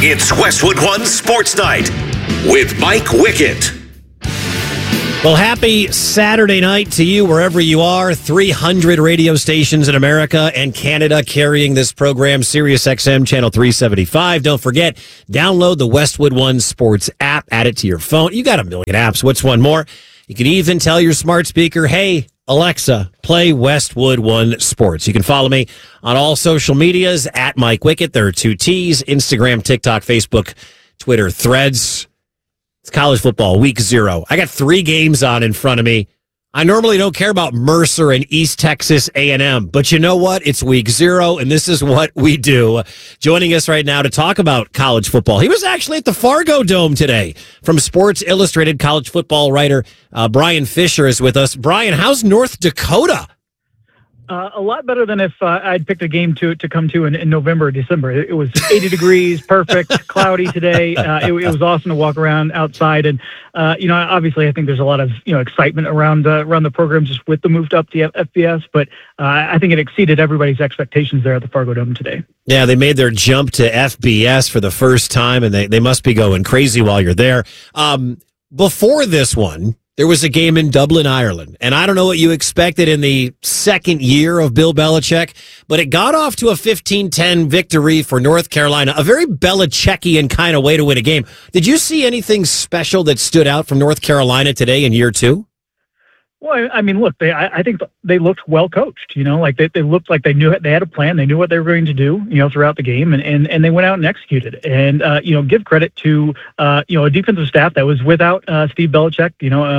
It's Westwood One Sports Night with Mike Wickett. Well, happy Saturday night to you wherever you are. 300 radio stations in America and Canada carrying this program, Sirius XM Channel 375. Don't forget, download the Westwood One Sports app, add it to your phone. You got a million apps. What's one more? You can even tell your smart speaker, hey, Alexa, play Westwood One Sports. You can follow me on all social medias at Mike Wickett. There are 2 T's, Instagram, TikTok, Facebook, Twitter, Threads. It's college football, week 0. I got 3 games on in front of me. I normally don't care about Mercer and East Texas A&M, but you know what? It's week 0, and this is what we do. Joining us right now to talk about college football. He was actually at the Fargo Dome today. From Sports Illustrated, college football writer Brian Fisher is with us. Brian, how's North Dakota? A lot better than if I'd picked a game to come to in November or December. It was 80 degrees, perfect, cloudy today. It was awesome to walk around outside. And, obviously I think there's a lot of, excitement around the program just with the move up to FBS. But I think it exceeded everybody's expectations there at the Fargo Dome today. Yeah, they made their jump to FBS for the first time, and they must be going crazy while you're there. Before this one, there was a game in Dublin, Ireland, and I don't know what you expected in the second year of Bill Belichick, but it got off to a 15-10 victory for North Carolina, a very Belichickian kind of way to win a game. Did you see anything special that stood out from North Carolina today in year 2? Well, I mean, look, I think they looked well coached, like they looked like they knew it. They had a plan. They knew what they were going to do, throughout the game, and they went out and executed. And, give credit to, a defensive staff that was without Steve Belichick,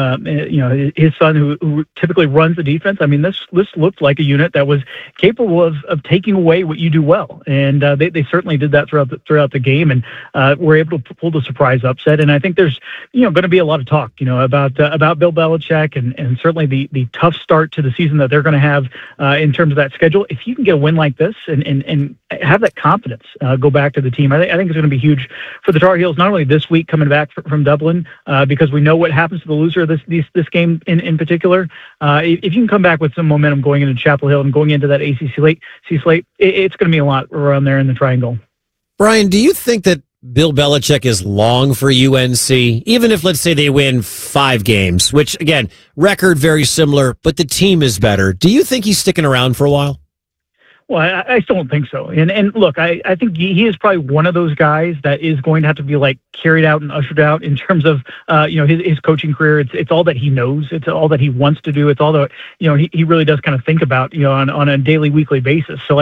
his son who typically runs the defense. I mean, this looked like a unit that was capable of taking away what you do well. And they certainly did that throughout the game, and were able to pull the surprise upset. And I think there's, going to be a lot of talk, about Bill Belichick and certainly the tough start to the season that they're going to have in terms of that schedule. If you can get a win like this and have that confidence go back to the team, I think it's going to be huge for the Tar Heels, not only this week coming back from Dublin, because we know what happens to the loser of this game in particular. If you can come back with some momentum going into Chapel Hill and going into that ACC slate, it's going to be a lot around there in the Triangle. Brian, do you think that Bill Belichick is long for UNC, even if, let's say, they win 5 games, which, again, record very similar, but the team is better? Do you think he's sticking around for a while? Well, I still don't think so. And look, I think he is probably one of those guys that is going to have to be carried out and ushered out in terms of, his coaching career. It's all that he knows. It's all that he wants to do. It's all that, he really does kind of think about, on a daily, weekly basis. So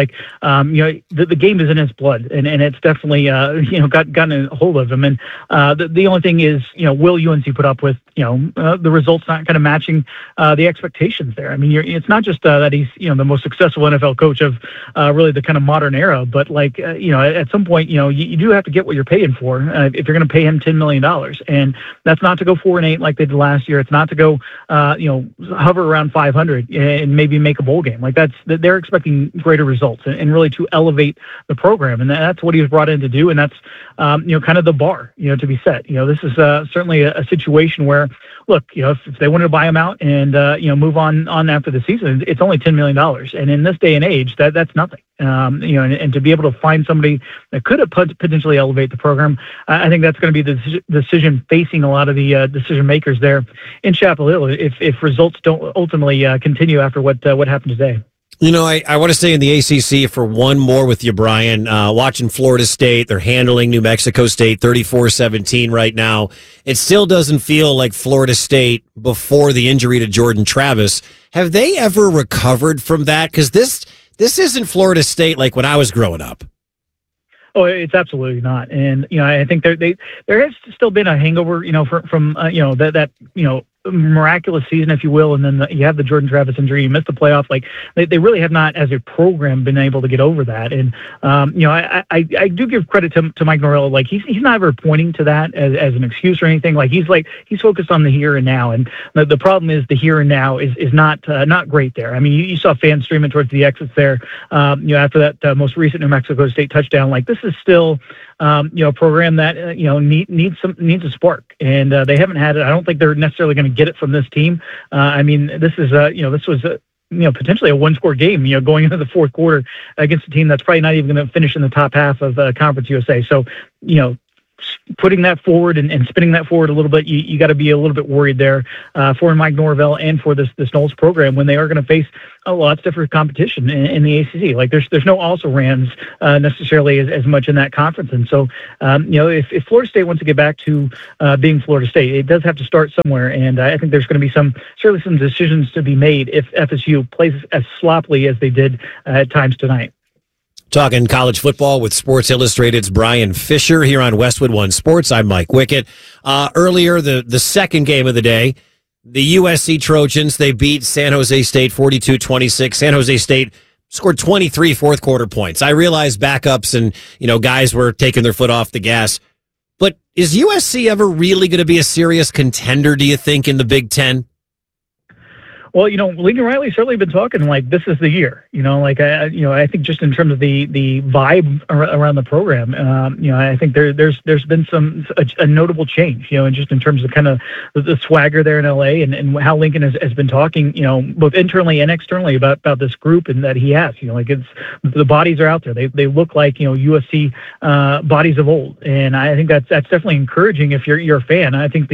the game is in his blood and it's definitely, gotten a hold of him. And the only thing is, will UNC put up with, the results not kind of matching the expectations there? I mean, it's not just that he's, the most successful NFL coach of really the kind of modern era, but at some point, you do have to get what you're paying for if you're going to pay him $10 million. And that's not to go 4-8 like they did last year. It's not to go, hover around 500 and maybe make a bowl game. They're expecting greater results and really to elevate the program. And that's what he was brought in to do. And that's, kind of the bar, to be set. This is certainly a situation where, look, if they wanted to buy him out and, move on after the season, it's only $10 million. And in this day and age, that's nothing. And to be able to find somebody that could have potentially elevate the program, I think that's going to be the decision facing a lot of the decision makers there in Chapel Hill if results don't ultimately continue after what happened today. I want to stay in the ACC for one more with you, Brian. Watching Florida State, they're handling New Mexico State 34-17 right now. It still doesn't feel like Florida State before the injury to Jordan Travis. Have they ever recovered from that? Because this isn't Florida State like when I was growing up. Oh, it's absolutely not. And, I think there has still been a hangover, from that miraculous season, if you will, and then you have the Jordan Travis injury, you missed the playoff. They really have not, as a program, been able to get over that. And I do give credit to Mike Norvell. He's not ever pointing to that as an excuse or anything. He's focused on the here and now. And the problem is the here and now is not great there. I mean, you saw fans streaming towards the exits there. After that most recent New Mexico State touchdown. This is still a program that needs a spark, and they haven't had it. I don't think they're necessarily going to get it from this team. This was potentially a one-score game, going into the fourth quarter against a team that's probably not even going to finish in the top half of Conference USA. So, putting that forward and spinning that forward a little bit, you got to be a little bit worried there for Mike Norvell and for this Noles program when they are going to face a lot stiffer competition in the ACC. Like there's no also-rans necessarily as much in that conference. And so, if Florida State wants to get back to being Florida State, it does have to start somewhere. And I think there's going to be certainly some decisions to be made if FSU plays as sloppily as they did at times tonight. Talking college football with Sports Illustrated's Brian Fisher here on Westwood One Sports. I'm Mike Wickett. Earlier, the second game of the day, the USC Trojans, they beat San Jose State 42-26. San Jose State scored 23 fourth quarter points. I realize backups and, guys were taking their foot off the gas. But is USC ever really going to be a serious contender, do you think, in the Big Ten? Well, Lincoln Riley's certainly been talking like this is the year. I think just in terms of the vibe around the program, I think there's been a notable change, and just in terms of kind of the swagger there in LA and how Lincoln has been talking, both internally and externally about this group and that he has, it's the bodies are out there. They look like USC bodies of old, and I think that's definitely encouraging if you're a fan. I think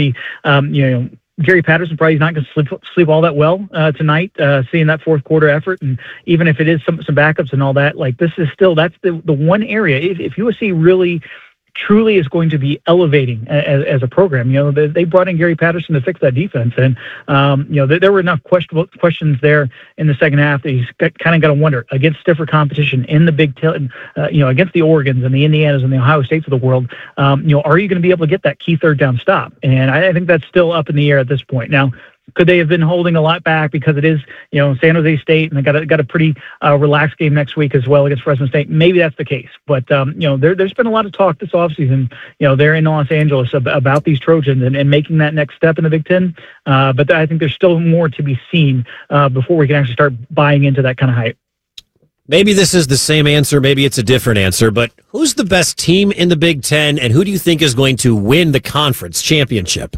Gary Patterson probably is not going to sleep all that well tonight, seeing that fourth quarter effort. And even if it is some backups and all that, like that's the one area. If USC really truly is going to be elevating as a program, they brought in Gary Patterson to fix that defense. And, there were enough questions there in the second half that he's kind of got to wonder against stiffer competition in the Big Ten, against the Oregons and the Indianas and the Ohio States of the world. Are you going to be able to get that key third down stop? And I think that's still up in the air at this point. Now, could they have been holding a lot back because it is, San Jose State and they got a pretty relaxed game next week as well against Fresno State? Maybe that's the case. But, there's been a lot of talk this offseason, there in Los Angeles about these Trojans and making that next step in the Big Ten. But I think there's still more to be seen before we can actually start buying into that kind of hype. Maybe this is the same answer. Maybe it's a different answer. But who's the best team in the Big Ten and who do you think is going to win the conference championship?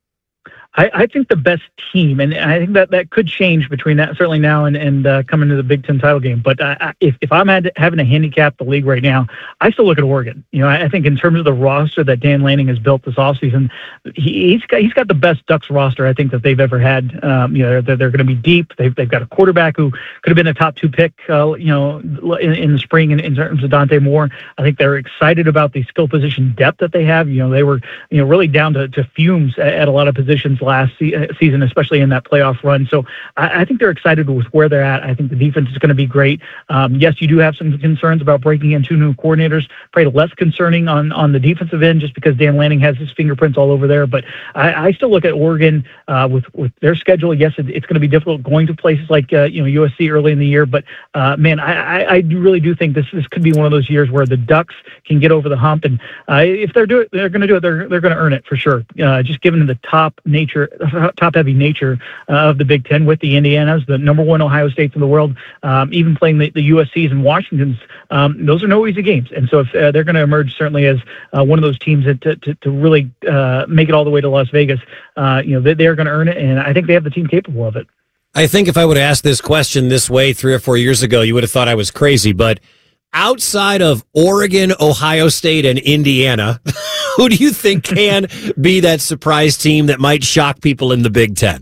I think the best team, and I think that could change between that certainly now and coming to the Big Ten title game. But if I'm having to handicap the league right now, I still look at Oregon. I think in terms of the roster that Dan Lanning has built this offseason, he's got the best Ducks roster I think that they've ever had. They're going to be deep. They've got a quarterback who could have been a top 2 pick, in the spring in terms of Dante Moore. I think they're excited about the skill position depth that they have. They were really down to fumes at a lot of positions last season, especially in that playoff run. So I think they're excited with where they're at. I think the defense is going to be great. Yes, you do have some concerns about breaking in 2 new coordinators, probably less concerning on the defensive end just because Dan Lanning has his fingerprints all over there. But I still look at Oregon with their schedule. Yes, it's going to be difficult going to places like USC early in the year. But man, I really do think this could be one of those years where the Ducks can get over the hump. And if they're going to do it, they're going to earn it for sure. Just given the top-heavy nature of the Big Ten with the Indianas, the number 1 Ohio States in the world, even playing the USCs and Washingtons. Those are no easy games. And so if they're going to emerge certainly as one of those teams to really make it all the way to Las Vegas, they're going to earn it. And I think they have the team capable of it. I think if I would have asked this question this way 3 or 4 years ago, you would have thought I was crazy. But outside of Oregon, Ohio State, and Indiana, who do you think can be that surprise team that might shock people in the Big Ten?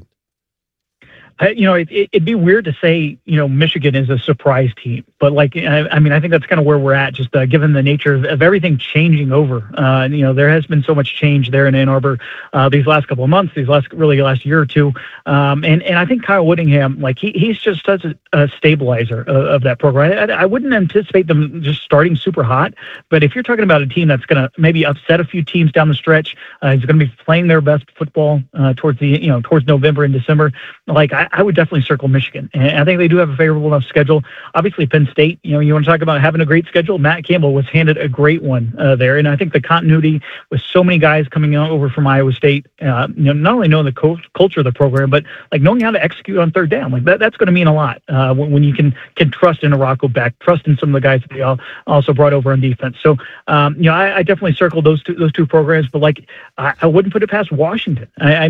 It'd be weird to say, Michigan is a surprise team, but I think that's kind of where we're at, just given the nature of everything changing over. There has been so much change there in Ann Arbor these last couple of months, last year or two. And I think Kyle Whittingham, he's just such a stabilizer of that program. I wouldn't anticipate them just starting super hot, but if you're talking about a team that's going to maybe upset a few teams down the stretch, is going to be playing their best football towards November and December, I would definitely circle Michigan. And I think they do have a favorable enough schedule. Obviously, Penn State, you want to talk about having a great schedule. Matt Campbell was handed a great one there, and I think the continuity with so many guys coming over from Iowa State, not only knowing the culture of the program, but like knowing how to execute on third down, like that's going to mean a lot when you can trust in Rocco Beck, trust in some of the guys that they also brought over on defense. So I definitely circled those two programs, but like I wouldn't put it past Washington.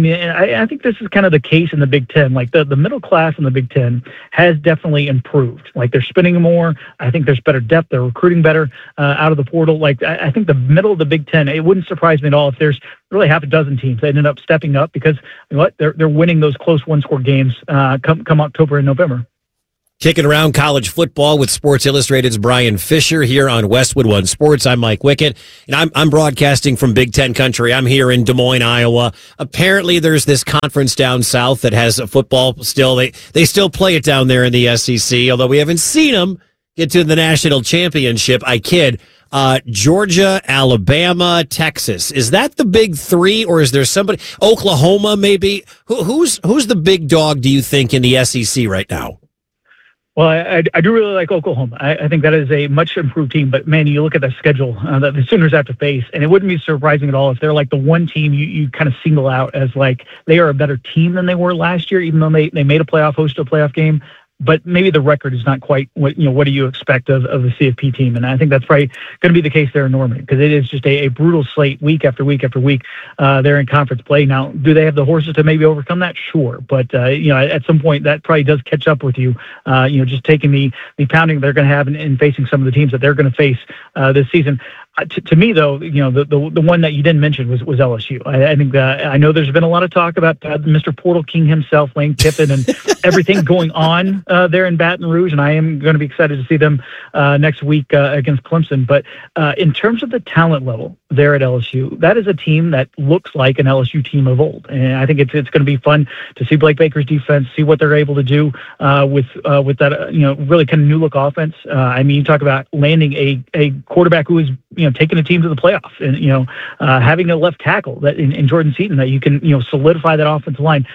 I think this is kind of the case in the Big Ten. Like the middle class in the Big Ten has definitely improved. Like they're spending more. I think there's better depth. They're recruiting better out of the portal. Like I think the middle of the Big Ten, it wouldn't surprise me at all if there's really half a dozen teams that ended up stepping up because they're winning those close one-score games come October and November. Kicking around college football with Sports Illustrated's Brian Fisher here on Westwood One Sports. I'm Mike Wickett, and I'm broadcasting from Big Ten country. I'm here in Des Moines, Iowa. Apparently, there's this conference down south that has a football still. They still play it down there in the SEC, although we haven't seen them get to the national championship. I kid. Georgia, Alabama, Texas. Is that the big three, or is there somebody? Oklahoma, maybe? Who's the big dog, do you think, in the SEC right now? Well, I do really like Oklahoma. I think that is a much improved team. But, man, you look at the schedule that the Sooners have to face, and it wouldn't be surprising at all if they're like the one team you kind of single out as like they are a better team than they were last year, even though they made a playoff, hosted a playoff game. But maybe the record is not quite what do you expect of the CFP team? And I think that's probably going to be the case there in Norman because it is just a brutal slate week after week after week. They're in conference play. Now, do they have the horses to maybe overcome that? Sure. But, at some point that probably does catch up with you, just taking the pounding they're going to have in facing some of the teams that they're going to face this season. To me, though, the one that you didn't mention was LSU. I think I know there's been a lot of talk about Mr. Portal King himself, Lane Kiffin, and everything going on there in Baton Rouge, and I am going to be excited to see them next week against Clemson. But in terms of the talent level there at LSU, that is a team that looks like an LSU team of old, and I think it's going to be fun to see Blake Baker's defense, see what they're able to do with that really kind of new look offense. You talk about landing a quarterback who is taking a team to the playoff, and having a left tackle that in Jordan Seaton that you can solidify that offensive line.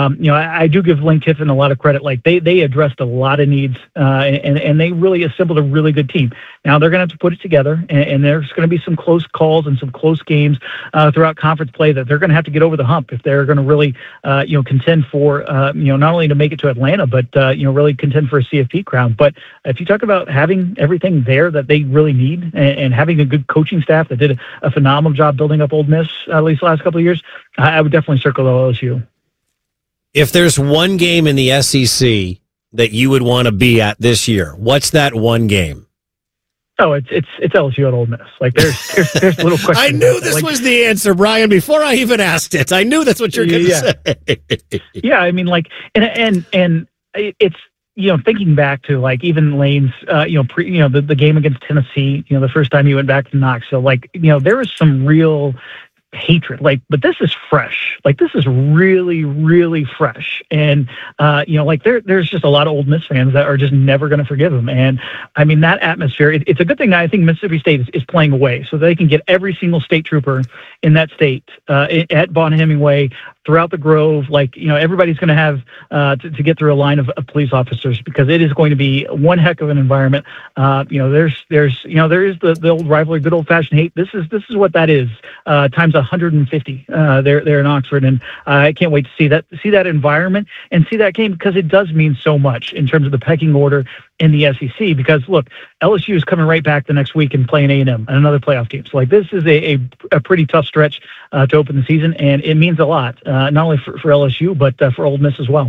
I do give Lane Kiffin a lot of credit. Like they addressed a lot of needs, and they really assembled a really good team. Now they're going to have to put it together, and there's going to be some close calls and some close games throughout conference play that they're going to have to get over the hump if they're going to really contend for not only to make it to Atlanta, but really contend for a CFP crown. But if you talk about having everything there that they really need and having a good coaching staff that did a phenomenal job building up Ole Miss at least the last couple of years, I would definitely circle LSU. If there's one game in the SEC that you would want to be at this year, what's that one game? Oh, it's LSU at Ole Miss. Like there's little questions. I knew this was the answer, Brian, before I even asked it. I knew that's what you're going to say. Yeah, and it's thinking back to like even Lane's, the game against Tennessee, the first time he went back to Knoxville, there was some real hatred, but this is fresh. Like this is really, really fresh. And, there's just a lot of Ole Miss fans that are just never going to forgive him. And that atmosphere, it's a good thing that I think Mississippi State is playing away so they can get every single state trooper in that state at Vaughn Hemingway, throughout the Grove. Everybody's going to have to get through a line of police officers because it is going to be one heck of an environment. There is the old rivalry, good old fashioned hate. This is what that is times 150 there in Oxford, and I can't wait to see that environment and see that game because it does mean so much in terms of the pecking order in the SEC. Because look, LSU is coming right back the next week and playing A&M and another playoff team. So this is a pretty tough stretch to open the season, and it means a lot, not only for LSU but for Ole Miss as well.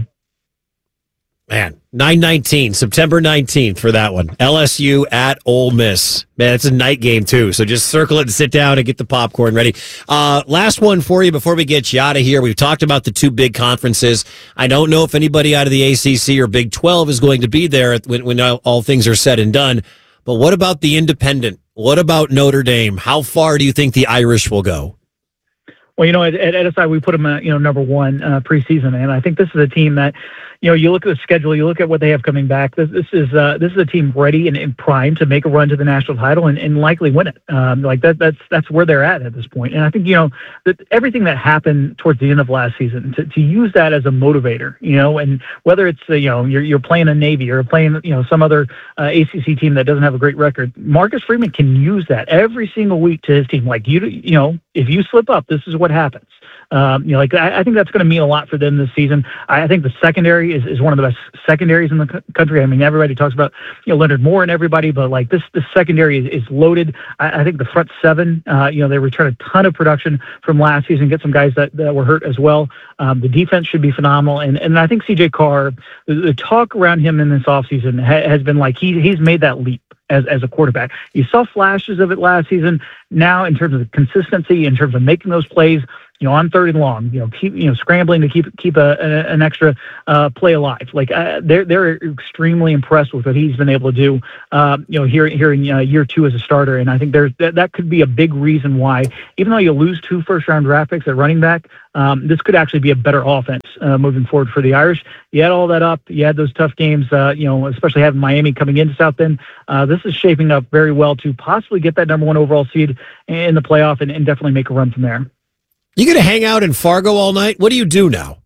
Man, 9/19, September 19th for that one. LSU at Ole Miss. Man, it's a night game too, so just circle it and sit down and get the popcorn ready. Last one for you before we get you out of here. We've talked about the two big conferences. I don't know if anybody out of the ACC or Big 12 is going to be there when all things are said and done, but what about the independent? What about Notre Dame? How far do you think the Irish will go? Well, at SI, we put them, number one preseason, and I think this is a team that, you look at the schedule, you look at what they have coming back. This is a team ready and primed to make a run to the national title and likely win it. That's where they're at this point. And I think that everything that happened towards the end of last season to use that as a motivator, and whether it's you're playing a Navy or playing some other ACC team that doesn't have a great record, Marcus Freeman can use that every single week to his team. Like if you slip up, this is what happens. I think that's going to mean a lot for them this season. I think the secondary is one of the best secondaries in the country. I mean, everybody talks about Leonard Moore and everybody, but like this secondary is loaded. I think the front seven, they return a ton of production from last season, get some guys that were hurt as well. The defense should be phenomenal, and I think CJ Carr, the talk around him in this offseason has been like he's made that leap as a quarterback. You saw flashes of it last season. Now, in terms of consistency, in terms of making those plays, on third and long, keep scrambling to keep an extra play alive. Like they're extremely impressed with what he's been able to do. Here in year two as a starter, and I think that could be a big reason why, even though you lose 2 first-round draft picks at running back, this could actually be a better offense moving forward for the Irish. You add all that up, you had those tough games, especially having Miami coming into South Bend. This is shaping up very well to possibly get that number 1 overall seed in the playoff and definitely make a run from there. You going to hang out in Fargo all night? What do you do now?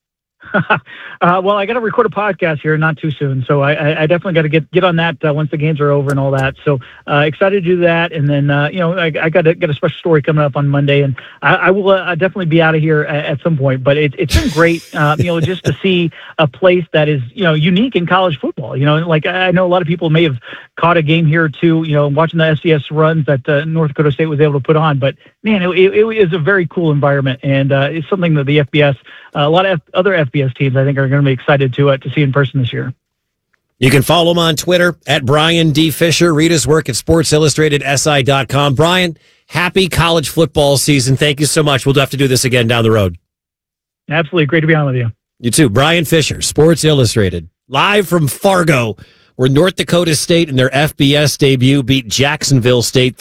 Well, I got to record a podcast here not too soon, so I definitely got to get on that once the games are over and all that. So excited to do that, and then I got a special story coming up on Monday, and I will definitely be out of here at some point. But it's been great, just to see a place that is unique in college football. Like I know a lot of people may have caught a game here or two, watching the FCS runs that North Dakota State was able to put on. But man, it was a very cool environment, and it's something that the FBS, a lot of other FBS teams, I think, are going to be excited to see in person this year. You can follow him on Twitter at Brian D. Fisher. Read his work at SportsIllustratedSI.com. Brian, happy college football season. Thank you so much. We'll have to do this again down the road. Absolutely. Great to be on with you. You too. Brian Fisher, Sports Illustrated, live from Fargo, where North Dakota State in their FBS debut beat Jacksonville State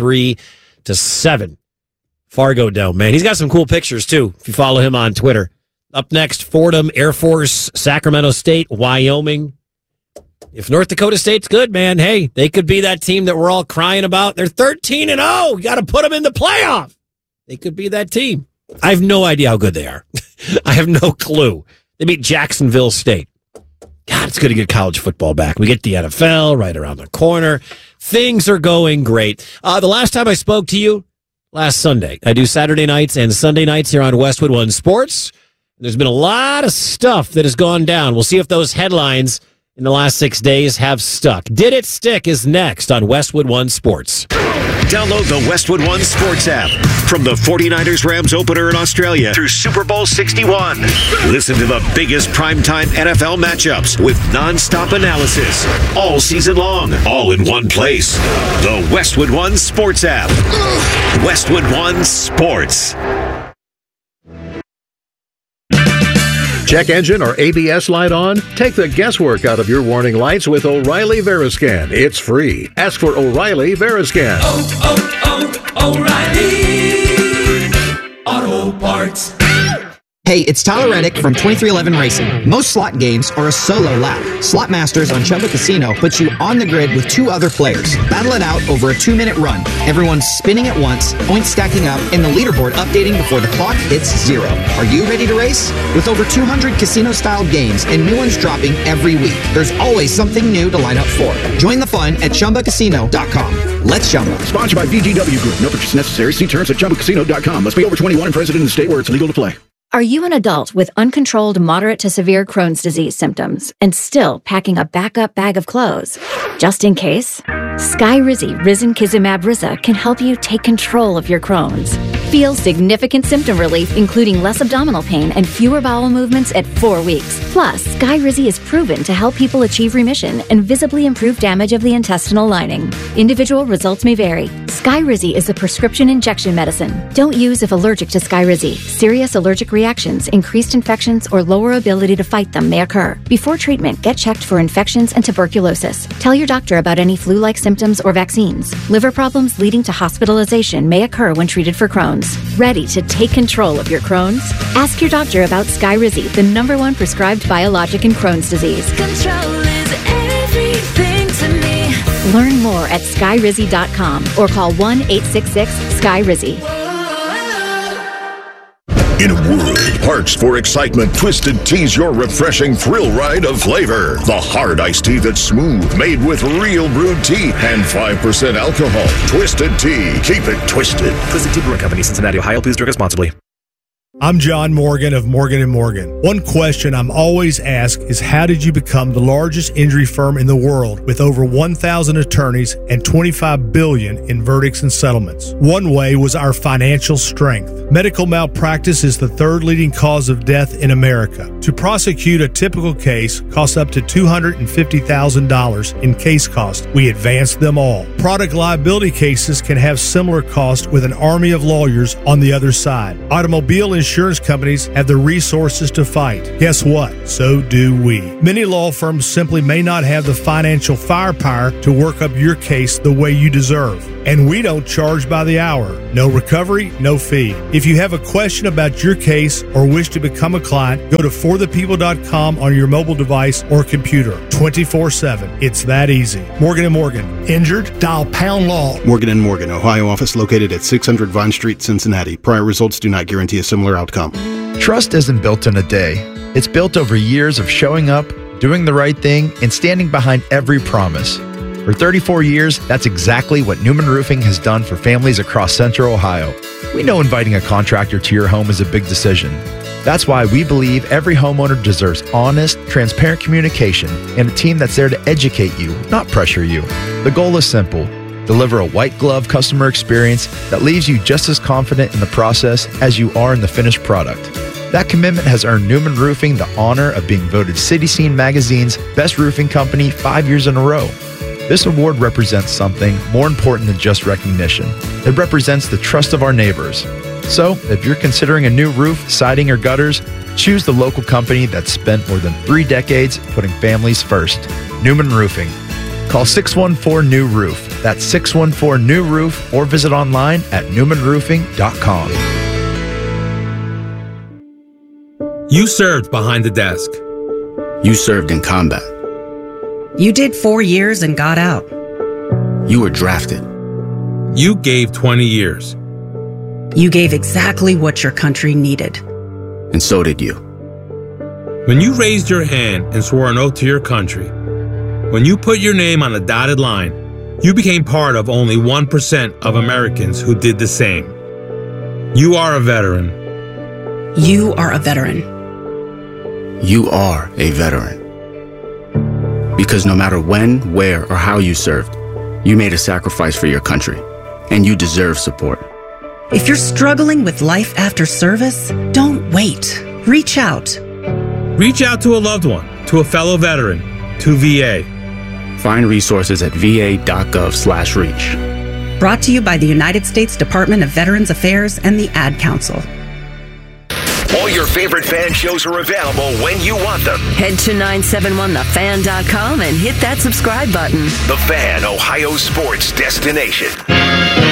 33-7. Fargo Dome, man. He's got some cool pictures, too, if you follow him on Twitter. Up next, Fordham, Air Force, Sacramento State, Wyoming. If North Dakota State's good, man, hey, they could be that team that we're all crying about. They're 13-0. You got to put them in the playoff. They could be that team. I have no idea how good they are. I have no clue. They beat Jacksonville State. God, it's good to get college football back. We get the NFL right around the corner. Things are going great. The last time I spoke to you, last Sunday. I do Saturday nights and Sunday nights here on Westwood One Sports. There's been a lot of stuff that has gone down. We'll see if those headlines in the last 6 days have stuck. Did It Stick is next on Westwood One Sports. Download the Westwood One Sports app from the 49ers-Rams opener in Australia through Super Bowl 61. Listen to the biggest primetime NFL matchups with nonstop analysis all season long, all in one place. The Westwood One Sports app. Westwood One Sports. Check engine or ABS light on? Take the guesswork out of your warning lights with O'Reilly Veriscan. It's free. Ask for O'Reilly Veriscan. O'Reilly Auto Parts. Hey, it's Tyler Reddick from 2311 Racing. Most slot games are a solo lap. Slot Masters on Chumba Casino puts you on the grid with 2 other players. Battle it out over a 2-minute run. Everyone's spinning at once, points stacking up, and the leaderboard updating before the clock hits 0. Are you ready to race? With over 200 casino-style games and new ones dropping every week, there's always something new to line up for. Join the fun at ChumbaCasino.com. Let's Chumba. Sponsored by VGW Group. No purchase necessary. See terms at ChumbaCasino.com. Must be over 21 and present in the state where it's legal to play. Are you an adult with uncontrolled moderate to severe Crohn's disease symptoms and still packing a backup bag of clothes? Just in case, Skyrizi Risankizumab Riza can help you take control of your Crohn's. Feel significant symptom relief, including less abdominal pain and fewer bowel movements at 4 weeks. Plus, Skyrizi is proven to help people achieve remission and visibly improve damage of the intestinal lining. Individual results may vary. Skyrizi is a prescription injection medicine. Don't use if allergic to Skyrizi. Serious allergic reactions, increased infections, or lower ability to fight them may occur. Before treatment, get checked for infections and tuberculosis. Tell your doctor about any flu-like symptoms or vaccines. Liver problems leading to hospitalization may occur when treated for Crohn's. Ready to take control of your Crohn's? Ask your doctor about Skyrizi, the #1 prescribed biologic in Crohn's disease. Control is everything to me. Learn more at skyrizi.com or call 1-866-SKY-RIZZI. In a world parched for excitement, Twisted Tea's your refreshing thrill ride of flavor. The hard iced tea that's smooth, made with real brewed tea and 5% alcohol. Twisted Tea. Keep it twisted. Twisted Tea Brewing Company, Cincinnati, Ohio. Please drink responsibly. I'm John Morgan of Morgan & Morgan. One question I'm always asked is, how did you become the largest injury firm in the world with over 1,000 attorneys and $25 billion in verdicts and settlements? One way was our financial strength. Medical malpractice is the third leading cause of death in America. To prosecute a typical case costs up to $250,000 in case cost. We advance them all. Product liability cases can have similar costs with an army of lawyers on the other side. Automobile insurance companies have the resources to fight. Guess what? So do we. Many law firms simply may not have the financial firepower to work up your case the way you deserve. And we don't charge by the hour. No recovery, no fee. If you have a question about your case or wish to become a client, go to forthepeople.com on your mobile device or computer 24/7. It's that easy. Morgan & Morgan. Injured? Dial pound law. Morgan & Morgan, Ohio office located at 600 Vine Street, Cincinnati. Prior results do not guarantee a similar outcome. Trust isn't built in a day. It's built over years of showing up, doing the right thing, and standing behind every promise. For 34 years, that's exactly what Newman Roofing has done for families across Central Ohio. We know inviting a contractor to your home is a big decision. That's why we believe every homeowner deserves honest, transparent communication and a team that's there to educate you, not pressure you. The goal is simple: deliver a white glove customer experience that leaves you just as confident in the process as you are in the finished product. That commitment has earned Newman Roofing the honor of being voted City Scene Magazine's Best Roofing Company 5 years in a row. This award represents something more important than just recognition. It represents the trust of our neighbors. So, if you're considering a new roof, siding, or gutters, choose the local company that's spent more than 3 decades putting families first. Newman Roofing. Call 614-NEW-ROOF. That's 614-NEW-ROOF, or visit online at newmanroofing.com. You served behind the desk. You served in combat. You did 4 years and got out. You were drafted. You gave 20 years. You gave exactly what your country needed. And so did you. When you raised your hand and swore an oath to your country, when you put your name on a dotted line, you became part of only 1% of Americans who did the same. You are a veteran. You are a veteran. You are a veteran. Because no matter when, where, or how you served, you made a sacrifice for your country, and you deserve support. If you're struggling with life after service, don't wait. Reach out. Reach out to a loved one, to a fellow veteran, to VA. Find resources at va.gov/reach. Brought to you by the United States Department of Veterans Affairs and the Ad Council. All your favorite fan shows are available when you want them. Head to 971thefan.com and hit that subscribe button. The Fan, Ohio sports destination.